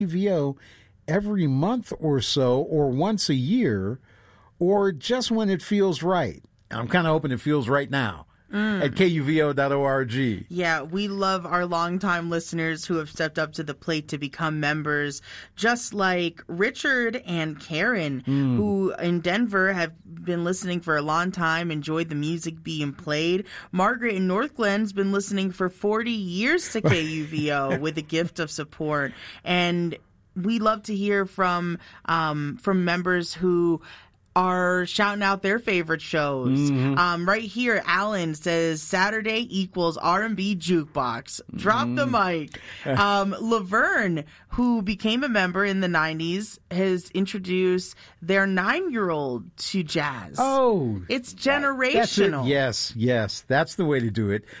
KUVO every month or so, or once a year, or just when it feels right. I'm kind of hoping it feels right now. At KUVO.org. Yeah, we love our longtime listeners who have stepped up to the plate to become members, just like Richard and Karen, who in Denver have been listening for a long time, enjoyed the music being played. Margaret in North Glen's been listening for 40 years to KUVO with a gift of support. And we love to hear from members who are shouting out their favorite shows. Right here, Alan says Saturday equals R&B jukebox. Drop the mic. Laverne, who became a member in the 90s, has introduced their 9-year-old to jazz. Oh, it's generational. Yes, that's the way to do it.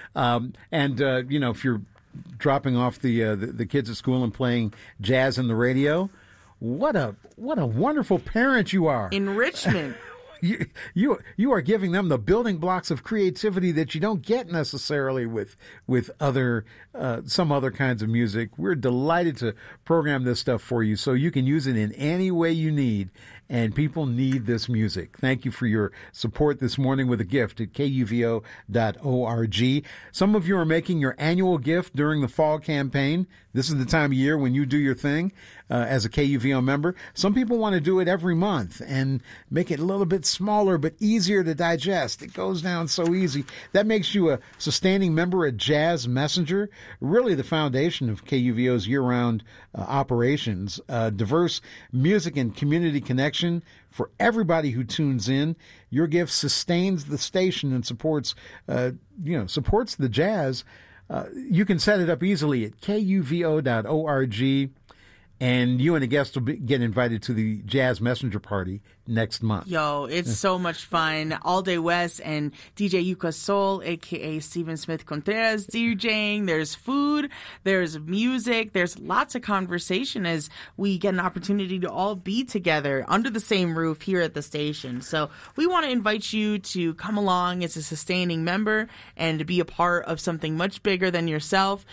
If you're dropping off the kids at school and playing jazz on the radio, what a wonderful parent you are. Enrichment. You are giving them the building blocks of creativity that you don't get necessarily with other some other kinds of music. We're delighted to program this stuff for you so you can use it in any way you need. And people need this music. Thank you for your support this morning with a gift at KUVO.org. Some of you are making your annual gift during the fall campaign. This is the time of year when you do your thing as a KUVO member. Some people want to do it every month and make it a little bit smaller but easier to digest. It goes down so easy. That makes you a sustaining member at Jazz Messenger, really the foundation of KUVO's year-round operations. Diverse music and community connection for everybody who tunes in. Your gift sustains the station and supports the jazz. You can set it up easily at KUVO.org. And you and a guest will get invited to the Jazz Messenger Party next month. Yo, it's so much fun. All Day West and DJ Yuka Soul, a.k.a. Stephen Smith Contreras, DJing. There's food. There's music. There's lots of conversation as we get an opportunity to all be together under the same roof here at the station. So we want to invite you to come along as a sustaining member and to be a part of something much bigger than yourself.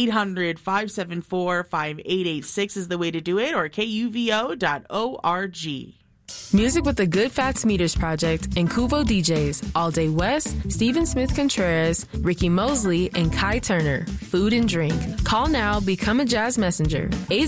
800-574-5886 is the way to do it, or KUVO.org. Music with the Good Fats Meters Project and Kuvo DJs, All Day West, Stephen Smith Contreras, Ricky Mosley, and Kai Turner. Food and drink. Call now, become a Jazz Messenger.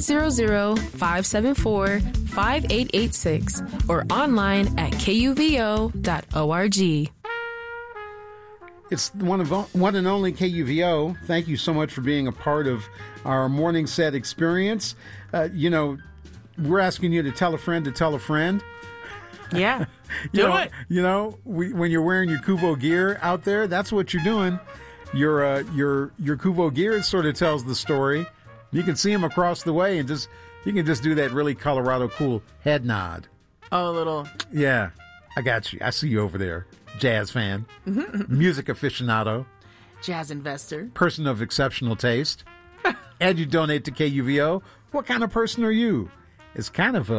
800-574-5886 or online at KUVO.org. It's one and only KUVO. Thank you so much for being a part of our morning set experience. We're asking you to tell a friend to tell a friend. Yeah, it. When you're wearing your Kuvo gear out there, that's what you're doing. Your Kuvo gear sort of tells the story. You can see them across the way, and you can just do that really Colorado cool head nod. Oh, a little. Yeah, I got you. I see you over there. Jazz fan, music aficionado, jazz investor, person of exceptional taste, and you donate to KUVO. What kind of person are you? It's kind of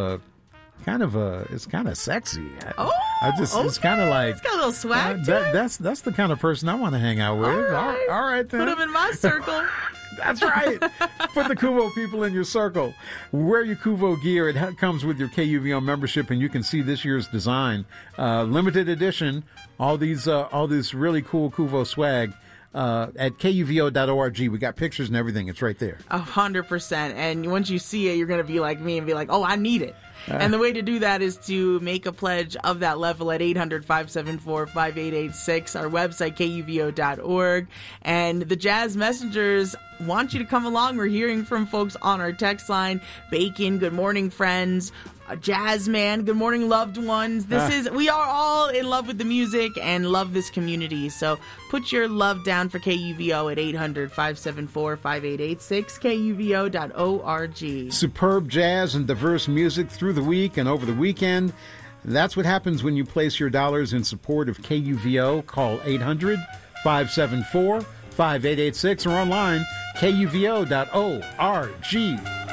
sexy. It's kind of like, it's got a little swag to it. That's the kind of person I want to hang out with. All right then. Put them in my circle. That's right. Put the Kuvo people in your circle. Wear your Kuvo gear. It comes with your KUVO membership, and you can see this year's design. Limited edition. All these really cool Kuvo swag. At KUVO.org. We got pictures and everything. It's right there. 100%. And once you see it, you're going to be like me and be like, oh, I need it. And the way to do that is to make a pledge of that level at 800-574-5886, our website, KUVO.org. And the Jazz Messengers want you to come along. We're hearing from folks on our text line. Bacon, good morning, friends. Jazz man, good morning, loved ones. We are all in love with the music and love this community. So put your love down for KUVO at 800-574-5886, KUVO.org. Superb jazz and diverse music through the week and over the weekend. That's what happens when you place your dollars in support of KUVO. Call 800-574-5886 or online, KUVO.org.